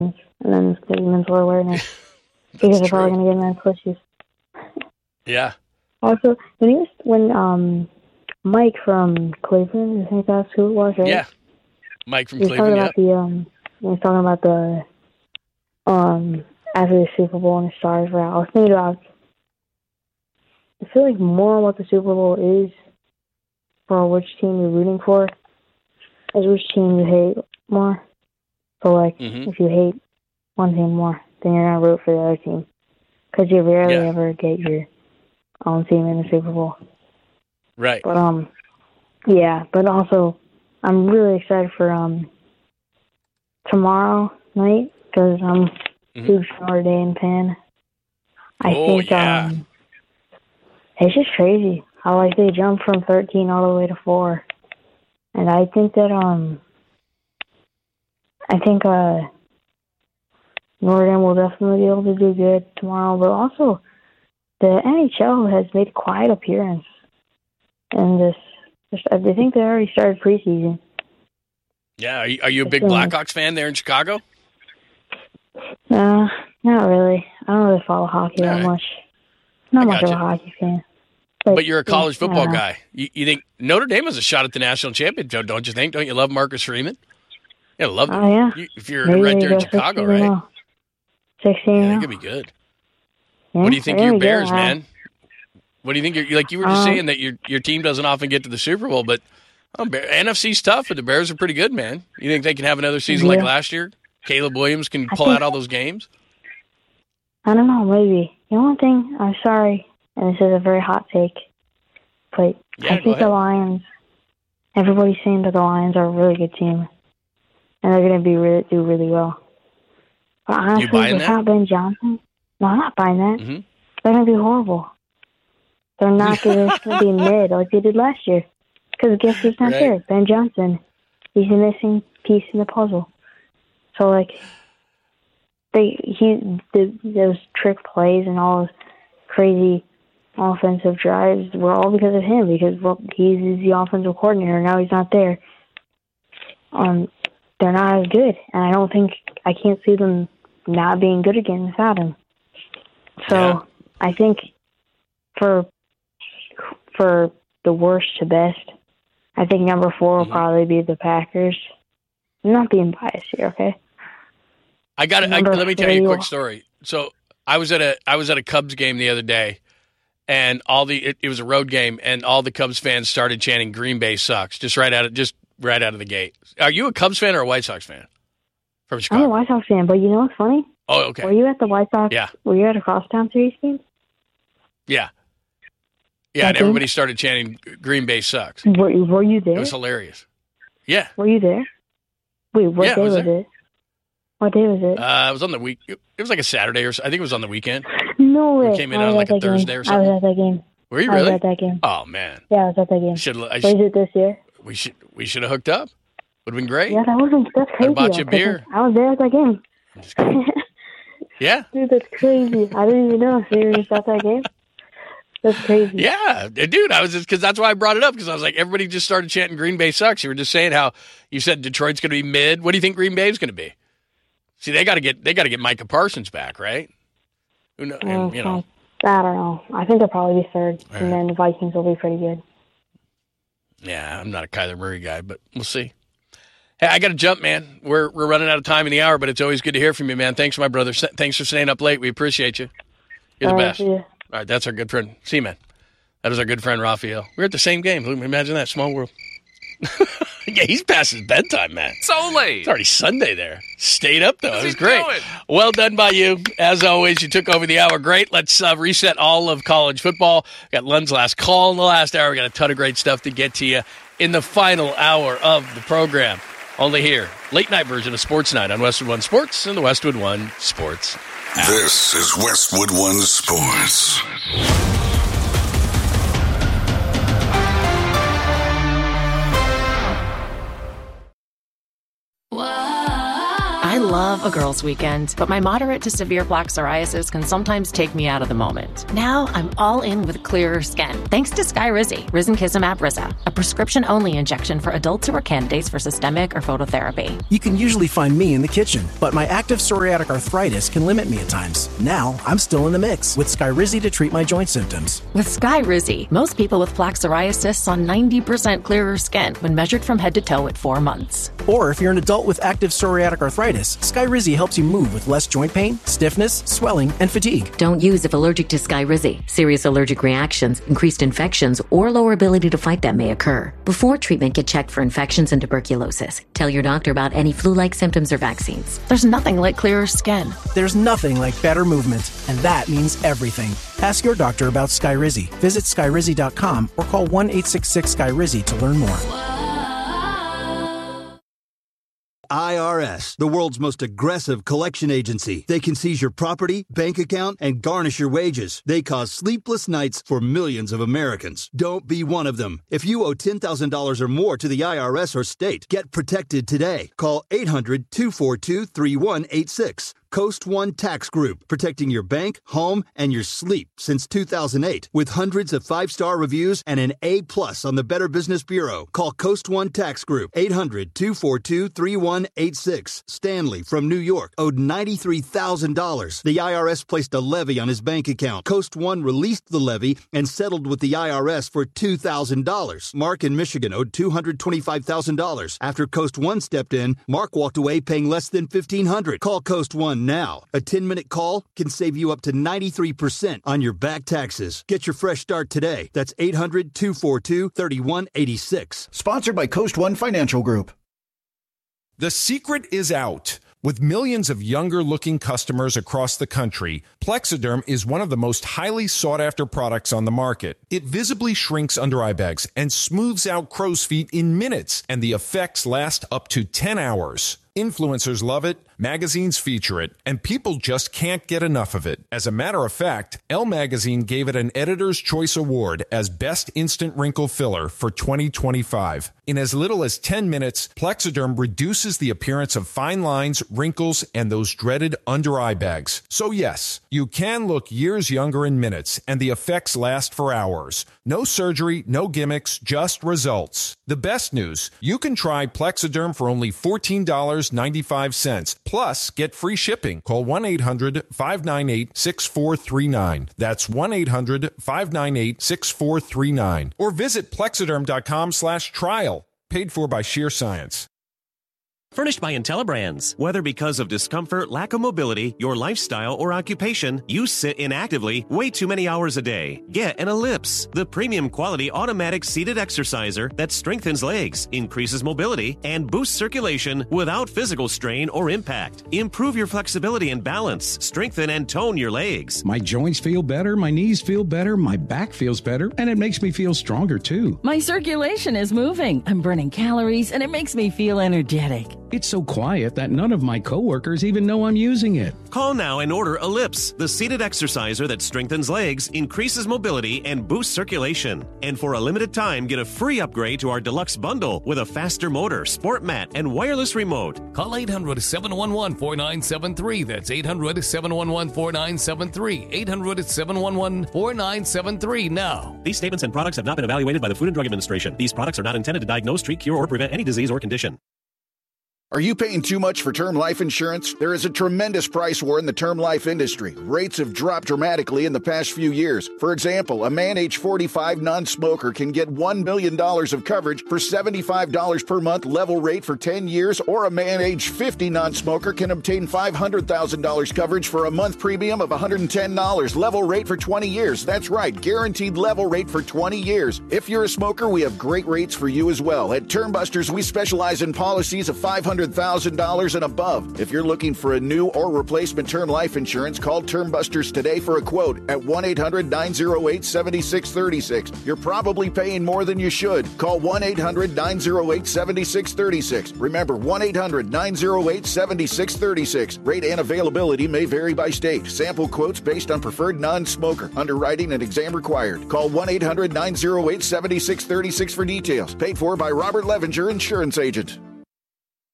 and then the mental awareness because they're probably going to get 9 pushes. Yeah. Also, when Mike from Cleveland, I think that's who it was, right? Yeah. Mike from Cleveland. He was talking about the after the Super Bowl and the stars were out. I was thinking about. I feel like more what the Super Bowl is for which team you're rooting for is which team you hate more. So, like, if you hate one team more, then you're going to root for the other team. Because you rarely ever get your own team in the Super Bowl. Right. But, but also, I'm really excited for tomorrow night because I'm a huge Notre Dame fan. I think it's just crazy how, like, they jumped from 13 all the way to 4. And I think that, Notre Dame will definitely be able to do good tomorrow. But also, the NHL has made a quiet appearance in this. I think they already started preseason. Yeah. Are you a big Blackhawks fan there in Chicago? Not really. I don't really follow hockey that much. Not much of a hockey fan. But you're a college football guy. You think Notre Dame has a shot at the national championship, don't you think? Don't you love Marcus Freeman? Yeah, love him. Oh, yeah. If you're right there in Chicago, right? 16. Yeah, that could be good. Yeah, what do you think of your Bears, man? What do you think? You were just saying that your team doesn't often get to the Super Bowl, but NFC's tough, but the Bears are pretty good, man. You think they can have another season like last year? Caleb Williams can pull out all those games? I don't know, maybe. You know one thing? I'm sorry, and this is a very hot take, but I think the Lions, everybody's saying that the Lions are a really good team, and they're going to do really well. But honestly, without Ben Johnson, no, I'm not buying that. Mm-hmm. They're going to be horrible. They're not going to be mid like they did last year. Because guess who's not there? Ben Johnson. He's a missing piece in the puzzle. So, like, those trick plays and all those crazy offensive drives were all because of him. Because he's the offensive coordinator. Now he's not there. They're not as good, and I can't see them not being good again without him. So I think for the worst to best, I think number 4 will probably be the Packers. I'm not being biased here, okay? Let me tell you a quick story. So I was at a Cubs game the other day, and it was a road game, and all the Cubs fans started chanting "Green Bay sucks" just right out of the gate. Are you a Cubs fan or a White Sox fan? From Chicago. I'm a White Sox fan, but you know what's funny? Oh, okay. Were you at the White Sox? Yeah. Were you at a Crosstown Series game? Yeah. Yeah, and everybody started chanting "Green Bay sucks." Were you there? It was hilarious. Yeah. Were you there? Wait, what day was it? What day was it? It was on the week. It was like a Saturday I think it was on the weekend. No way. We came in on like a Thursday or something. I was at that game. Were you really? I was at that game. Oh man. Yeah, I was at that game. Was it this year? We should have hooked up. Would have been great. Yeah, that's crazy. I bought you a beer. I was there at that game. Yeah. Dude, that's crazy. I didn't even know if you were at that game. That's crazy. Yeah, dude, I was just because that's why I brought it up because I was like, everybody just started chanting "Green Bay sucks." You were just saying how you said Detroit's going to be mid. What do you think Green Bay's going to be? See, they got to get Micah Parsons back, right? Who knows? I don't know. I think they'll probably be third, and then the Vikings will be pretty good. Yeah, I'm not a Kyler Murray guy, but we'll see. Hey, I got to jump, man. We're running out of time in the hour, but it's always good to hear from you, man. Thanks, my brother. Thanks for staying up late. We appreciate you. You're the best. All right, that's our good friend. See you, man. That is our good friend, Raphael. We're at the same game. Imagine that. Small world. Yeah, he's past his bedtime, man. So late. It's already Sunday there. Stayed up, though. It was great. Well done by you. As always, you took over the hour. Great. Let's reset all of college football. Got Lund's last call in the last hour. We got a ton of great stuff to get to you in the final hour of the program. Only here. Late night version of Sports Night on Westwood One Sports and the Westwood One Sports app. This is Westwood One Sports. I love love a girls' weekend, but my moderate to severe plaque psoriasis can sometimes take me out of the moment. Now I'm all in with clearer skin, thanks to Skyrizi, risankizumab Riza, a prescription-only injection for adults who are candidates for systemic or phototherapy. You can usually find me in the kitchen, but my active psoriatic arthritis can limit me at times. Now I'm still in the mix with Skyrizi to treat my joint symptoms. With Skyrizi, most people with plaque psoriasis saw 90% clearer skin when measured from head to toe at 4 months. Or if you're an adult with active psoriatic arthritis, Skyrizi helps you move with less joint pain, stiffness, swelling, and fatigue. Don't use if allergic to Skyrizi. Serious allergic reactions, increased infections, or lower ability to fight them may occur. Before treatment, get checked for infections and tuberculosis. Tell your doctor about any flu-like symptoms or vaccines. There's nothing like clearer skin. There's nothing like better movement, and that means everything. Ask your doctor about Skyrizi. Visit Skyrizi.com or call 1-866-SKYRIZI to learn more. IRS, the world's most aggressive collection agency. They can seize your property, bank account, and garnish your wages. They cause sleepless nights for millions of Americans. Don't be one of them. If you owe $10,000 or more to the IRS or state, get protected today. Call 800-242-3186. Coast One Tax Group, protecting your bank, home, and your sleep since 2008. With hundreds of 5-star reviews and an A+ on the Better Business Bureau. Call Coast One Tax Group, 800-242-3186. Stanley from New York owed $93,000. The IRS placed a levy on his bank account. Coast One released the levy and settled with the IRS for $2,000. Mark in Michigan owed $225,000. After Coast One stepped in, Mark walked away paying less than $1,500. Call Coast One now. A 10-minute call can save you up to 93% on your back taxes. Get your fresh start today. That's 800-242-3186. Sponsored by Coast One Financial Group. The secret is out. With millions of younger-looking customers across the country, Plexiderm is one of the most highly sought-after products on the market. It visibly shrinks under eye bags and smooths out crow's feet in minutes, and the effects last up to 10 hours. Influencers love it, magazines feature it, and people just can't get enough of it. As a matter of fact, Elle Magazine gave it an Editor's Choice Award as Best Instant Wrinkle Filler for 2025. In as little as 10 minutes, Plexiderm reduces the appearance of fine lines, wrinkles, and those dreaded under-eye bags. So yes, you can look years younger in minutes, and the effects last for hours. No surgery, no gimmicks, just results. The best news, you can try Plexiderm for only $14.95. Plus, get free shipping. Call 1-800-598-6439. That's 1-800-598-6439. Or visit Plexiderm.com/trial. Paid for by Sheer Science. Furnished by IntelliBrands. Whether because of discomfort, lack of mobility, your lifestyle, or occupation, you sit inactively way too many hours a day. Get an Ellipse, the premium quality automatic seated exerciser that strengthens legs, increases mobility, and boosts circulation without physical strain or impact. Improve your flexibility and balance, strengthen and tone your legs. My joints feel better, my knees feel better, my back feels better, and it makes me feel stronger too. My circulation is moving. I'm burning calories, and it makes me feel energetic. It's so quiet that none of my coworkers even know I'm using it. Call now and order Ellipse, the seated exerciser that strengthens legs, increases mobility, and boosts circulation. And for a limited time, get a free upgrade to our deluxe bundle with a faster motor, sport mat, and wireless remote. Call 800-711-4973. That's 800-711-4973. 800-711-4973 now. These statements and products have not been evaluated by the Food and Drug Administration. These products are not intended to diagnose, treat, cure, or prevent any disease or condition. Are you paying too much for term life insurance? There is a tremendous price war in the term life industry. Rates have dropped dramatically in the past few years. For example, a man age 45 non-smoker can get $1 million of coverage for $75 per month level rate for 10 years, or a man age 50 non-smoker can obtain $500,000 coverage for a month premium of $110 level rate for 20 years. That's right, guaranteed level rate for 20 years. If you're a smoker, we have great rates for you as well. At Termbusters, we specialize in policies of $500,000 and above. If you're looking for a new or replacement term life insurance, call Termbusters today for a quote at 1-800-908-7636. You're probably paying more than you should. Call 1-800-908-7636. Remember, 1-800-908-7636. Rate and availability may vary by state. Sample quotes based on preferred non-smoker. Underwriting and exam required. Call 1-800-908-7636 for details. Paid for by Robert Levinger, Insurance Agent.